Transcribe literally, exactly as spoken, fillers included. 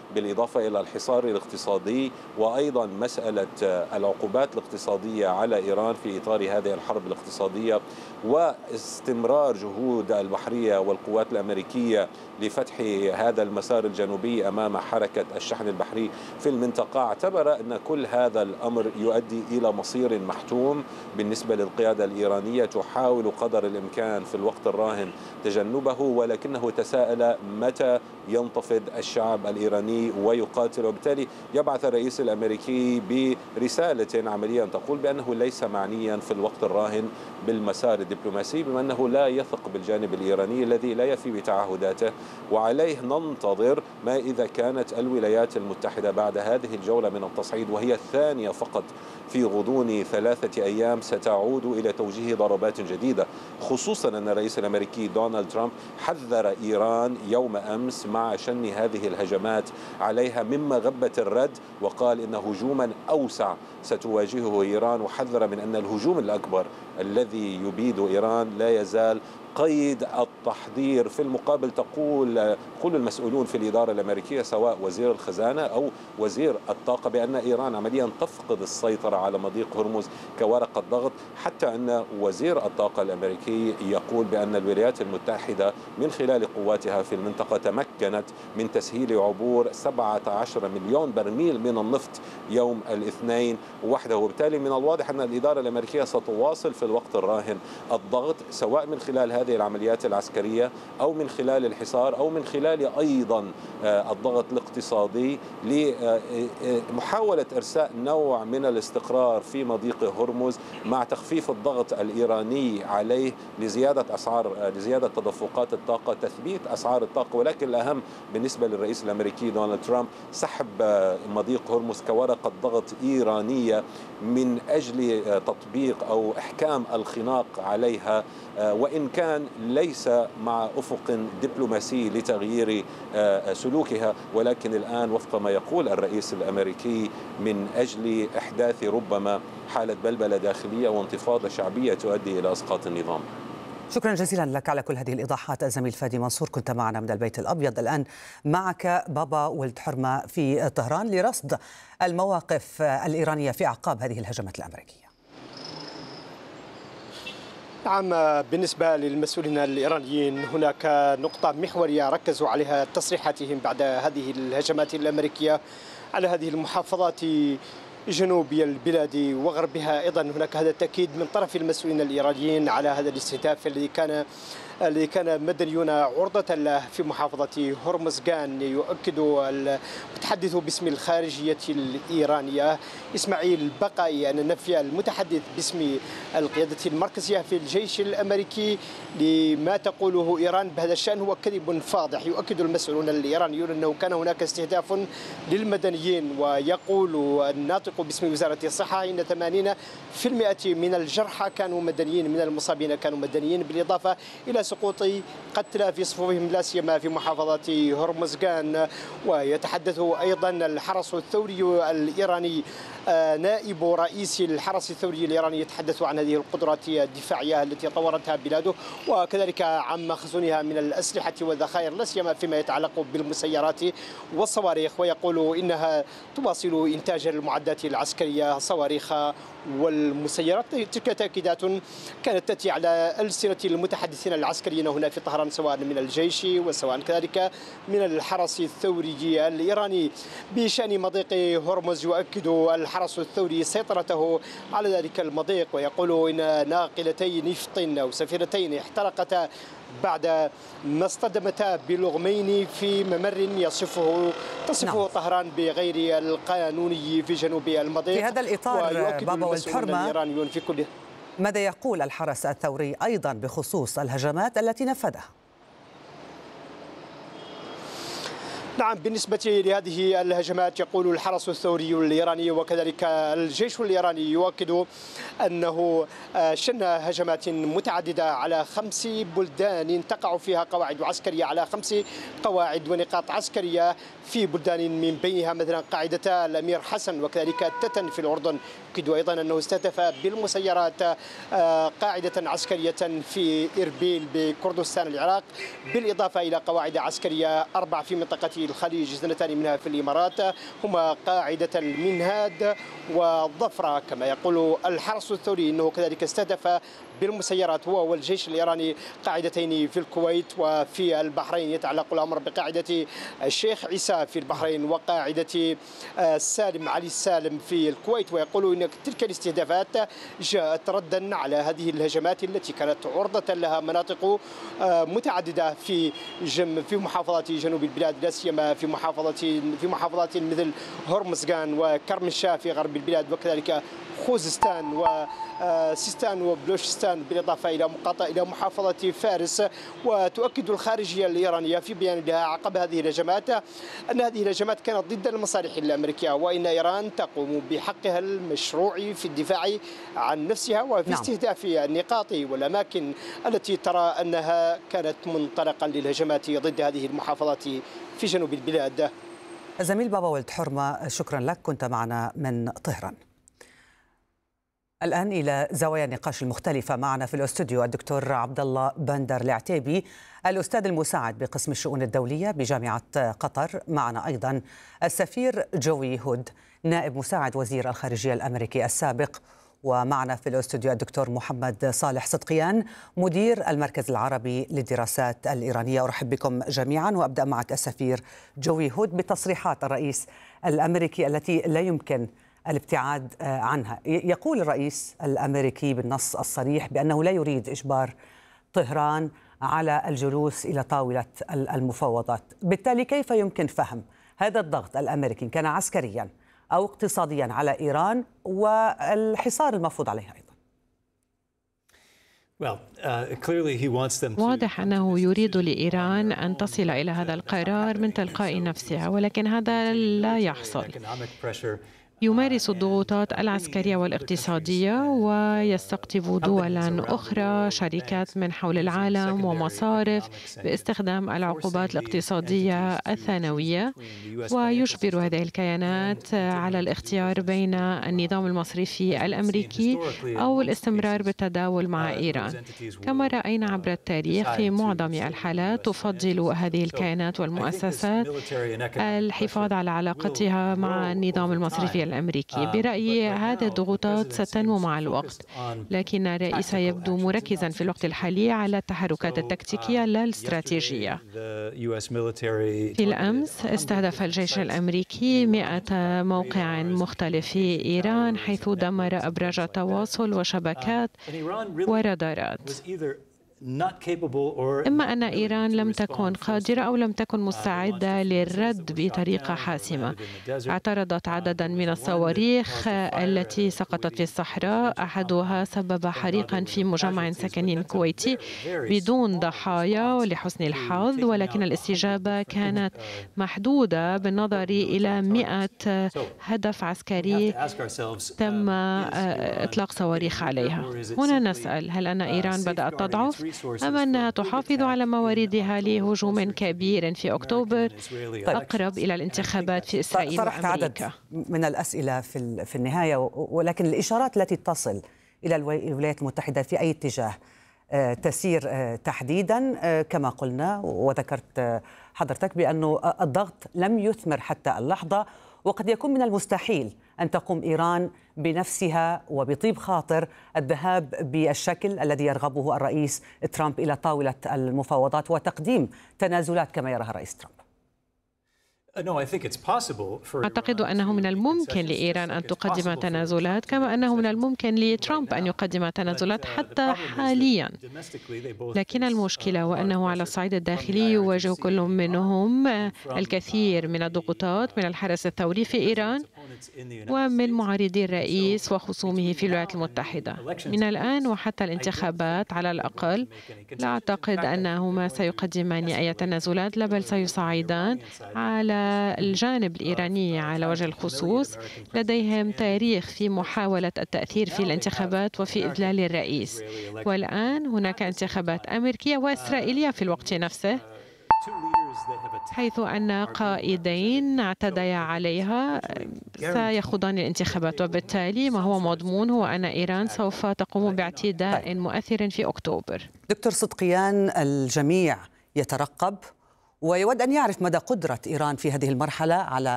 بالإضافة إلى الحصار الاقتصادي وأيضا مسألة العقوبات الاقتصادية على إيران في إطار هذه الحرب الاقتصادية، واستمرار جهود البحرية والقوات الأمريكية لفتح هذا المسار الجنوبي أمام حركة الشحن البحري في المنطقة، اعتبر أن كل هذا الأمر يؤدي إلى مصير محتوم بالنسبة للقيادة الإيرانية، تحاول قدر الإمكان في الوقت الراهن تجنبه، ولكنه تساءل متى ينتفض الشعب الإيراني ويقاتل. وبالتالي يبعث الرئيس الأمريكي برسالة عمليا تقول بأنه ليس معنيا في الوقت الراهن بالمسار الدبلوماسي، بما أنه لا يثق بالجانب الإيراني الذي لا يفي بتعهداته، وعليه ننتظر ما إذا كانت الولايات المتحدة بعد هذه الجولة من التصعيد، وهي الثانية فقط في غضون ثلاثة أيام، ستعود إلى توجيه ضربات جديدة، خصوصا أن الرئيس الأمريكي دونالد ترامب حذر إيران يوم أمس مع شن هذه الهجمات عليها مما غبة الرد، وقال إن هجوما أوسع ستواجهه إيران، وحذر من أن الهجوم الأكبر الذي يبيد إيران لا يزال قيد التحضير. في المقابل تقول كل المسؤولون في الإدارة الأمريكية سواء وزير الخزانة أو وزير الطاقة بأن إيران عمليا تفقد السيطرة على مضيق هرمز كورقة ضغط، حتى أن وزير الطاقة الأمريكي يقول بأن الولايات المتحدة من خلال قواتها في المنطقة تمكنت من تسهيل عبور سبعة عشر مليون برميل من النفط يوم الاثنين وحده. وبالتالي من الواضح أن الإدارة الأمريكية ستواصل في الوقت الراهن الضغط سواء من خلال هذه العمليات العسكرية أو من خلال الحصار أو من خلال أيضا الضغط الاقتصادي لمحاولة إرساء نوع من الاستقرار في مضيق هرمز مع تخفيف الضغط الإيراني عليه لزيادة أسعار لزيادة تدفقات الطاقة، تثبيت أسعار الطاقة. ولكن الأهم بالنسبة للرئيس الأمريكي دونالد ترامب سحب مضيق هرمز كورقة ضغط إيرانية من أجل تطبيق أو إحكام الخناق عليها، وإن كان ليس مع أفق دبلوماسي لتغيير سلوكها، ولكن الآن وفق ما يقول الرئيس الأمريكي من أجل إحداث ربما حالة بلبلة داخلية وانتفاضة شعبية تؤدي إلى إسقاط النظام. شكرا جزيلا لك على كل هذه الإيضاحات الزميل فادي منصور، كنت معنا من البيت الأبيض. الآن معك بابا ولد حرمة في طهران لرصد المواقف الإيرانية في أعقاب هذه الهجمات الأمريكية. نعم، بالنسبة للمسؤولين الإيرانيين هناك نقطة محورية ركزوا عليها تصريحاتهم بعد هذه الهجمات الأمريكية على هذه المحافظات جنوبي البلاد وغربها. أيضا هناك هذا التأكيد من طرف المسؤولين الإيرانيين على هذا الاستهداف الذي كان الذي كان مدنيون عرضة له في محافظة هرمزغان. يؤكد المتحدث باسم الخارجية الإيرانية إسماعيل بقائي أن نفي المتحدث باسم القيادة المركزية في الجيش الأمريكي لما تقوله إيران بهذا الشأن هو كذب فاضح. يؤكد المسؤولون الإيرانيون أنه كان هناك استهداف للمدنيين، ويقول الناطق باسم وزارة الصحة إن ثمانين بالمئة من الجرحى كانوا مدنيين، من المصابين كانوا مدنيين، بالإضافة إلى سقوط قتلى في صفوفهم لا سيما في محافظة هرمزغان. ويتحدث أيضا الحرس الثوري الإيراني، نائب رئيس الحرس الثوري الإيراني يتحدث عن هذه القدرات الدفاعية التي طورتها بلاده، وكذلك عن مخزونها من الأسلحة والذخائر لا سيما فيما يتعلق بالمسيرات والصواريخ، ويقول إنها تواصل إنتاج المعدات العسكرية صواريخ والمسيرات. تلك تأكيدات كانت تأتي على ألسنة المتحدثين العسكريين هنا في طهران سواء من الجيش وسواء كذلك من الحرس الثوري الإيراني بشأن مضيق هرمز. يؤكد الحرس الثوري سيطرته على ذلك المضيق، ويقول إن ناقلتي نفط أو سفينتين احترقتا بعد ما اصطدمتا بلغمين في ممر يصفه تصفه نعم. طهران بغير القانوني في جنوب المضيق. في هذا الإطار بابا ولد حرمة، في كل ماذا يقول الحرس الثوري أيضا بخصوص الهجمات التي نفذها؟ نعم، بالنسبة لهذه الهجمات يقول الحرس الثوري الإيراني وكذلك الجيش الإيراني يؤكد أنه شن هجمات متعددة على خمس بلدان تقع فيها قواعد عسكرية، على خمس قواعد ونقاط عسكرية في بلدان من بينها مثلا قاعدة الأمير حسن وكذلك تتن في الأردن. يؤكد أيضا أنه استهدف بالمسيرات قاعدة عسكرية في إربيل بكردستان العراق، بالإضافة إلى قواعد عسكرية أربع في منطقة الخليج، اثنتان منها في الإمارات، هما قاعدة المنهاد والظفرة كما يقول الحرس الثوري، أنه كذلك استهدف بالمسيرات هو والجيش الإيراني قاعدتين في الكويت وفي البحرين. يتعلق الأمر بقاعدة الشيخ عيسى في البحرين وقاعدة سالم علي السالم في الكويت، ويقول أن تلك الاستهدافات جاءت ردا على هذه الهجمات التي كانت عرضة لها مناطق متعددة في جم في محافظات جنوب البلاد، لا سيما في محافظة في محافظات مثل هرمزغان وكرمنشاه في غرب البلاد، وكذلك خوزستان وسيستان وبلوشستان، بالإضافة إلى مقاطعة إلى محافظة فارس. وتؤكد الخارجية الإيرانية في بيان لها عقب هذه الهجمات أن هذه الهجمات كانت ضد المصالح الأمريكية، وإن إيران تقوم بحقها المشروع في الدفاع عن نفسها وفي نعم. استهداف النقاط والأماكن التي ترى أنها كانت منطلقا للهجمات ضد هذه المحافظات في جنوب البلاد. الزميل بابا ولد حرمة، شكرا لك، كنت معنا من طهران. الآن إلى زوايا النقاش المختلفة. معنا في الاستوديو الدكتور عبد الله بندر العتيبي، الأستاذ المساعد بقسم الشؤون الدولية بجامعة قطر. معنا أيضا السفير جوي هود، نائب مساعد وزير الخارجية الأمريكي السابق. ومعنا في الاستوديو الدكتور محمد صالح صدقيان، مدير المركز العربي للدراسات الإيرانية. أرحب بكم جميعا، وأبدأ معك السفير جوي هود بتصريحات الرئيس الأمريكي التي لا يمكن الابتعاد عنها. يقول الرئيس الأمريكي بالنص الصريح بأنه لا يريد إجبار طهران على الجلوس إلى طاولة المفاوضات. بالتالي كيف يمكن فهم هذا الضغط الأمريكي إن كان عسكريا أو اقتصاديا على إيران والحصار المفروض عليها أيضا؟ واضح أنه يريد لإيران أن تصل إلى هذا القرار من تلقاء نفسها، ولكن هذا لا يحصل. يمارس الضغوطات العسكرية والاقتصادية ويستقطب دولا أخرى، شركات من حول العالم ومصارف، باستخدام العقوبات الاقتصادية الثانوية، ويجبر هذه الكيانات على الاختيار بين النظام المصرفي الأمريكي أو الاستمرار بالتداول مع إيران. كما رأينا عبر التاريخ في معظم الحالات تفضل هذه الكيانات والمؤسسات الحفاظ على علاقتها مع النظام المصرفي الأمريكي. برأيي هذه الضغوطات ستنمو مع الوقت، لكن الرئيس يبدو مركزا في الوقت الحالي على التحركات التكتيكية لا الاستراتيجية. في الأمس استهدف الجيش الأمريكي مئة موقع مختلف في إيران، حيث دمر أبراج تواصل وشبكات ورادارات. إما أن إيران لم تكن قادرة أو لم تكن مستعدة للرد بطريقة حاسمة. اعترضت عددا من الصواريخ التي سقطت في الصحراء، أحدها سبب حريقا في مجمع سكني كويتي بدون ضحايا لحسن الحظ، ولكن الاستجابة كانت محدودة بالنظر إلى مئة هدف عسكري تم إطلاق صواريخ عليها. هنا نسأل، هل أن إيران بدأت تضعف أم أنها تحافظ على مواردها لهجوم كبير في أكتوبر أقرب إلى الانتخابات في إسرائيل وأمريكا؟ عدد من الأسئلة في في النهاية، ولكن الإشارات التي تصل إلى الولايات المتحدة في أي اتجاه تسير تحديدا، كما قلنا وذكرت حضرتك بأنه الضغط لم يثمر حتى اللحظة، وقد يكون من المستحيل أن تقوم إيران بنفسها وبطيب خاطر الذهاب بالشكل الذي يرغبه الرئيس ترامب إلى طاولة المفاوضات وتقديم تنازلات كما يراها الرئيس ترامب. أعتقد أنه من الممكن لإيران أن تقدم تنازلات، كما أنه من الممكن لترامب أن يقدم تنازلات حتى حاليا. لكن المشكلة وأنه على الصعيد الداخلي يواجه كل منهم الكثير من الضغوطات من الحرس الثوري في إيران ومن معارضي الرئيس وخصومه في الولايات المتحدة. من الآن وحتى الانتخابات على الأقل لا أعتقد أنهما سيقدمان أي تنازلات، لا بل سيصعدان على الجانب الإيراني على وجه الخصوص. لديهم تاريخ في محاولة التأثير في الانتخابات وفي إذلال الرئيس، والآن هناك انتخابات أمريكية وإسرائيلية في الوقت نفسه، حيث أن قائدين اعتديا عليها سيخوضان الانتخابات، وبالتالي ما هو مضمون هو أن إيران سوف تقوم باعتداء مؤثر في أكتوبر. دكتور صدقيان، الجميع يترقب ويود أن يعرف مدى قدرة إيران في هذه المرحلة على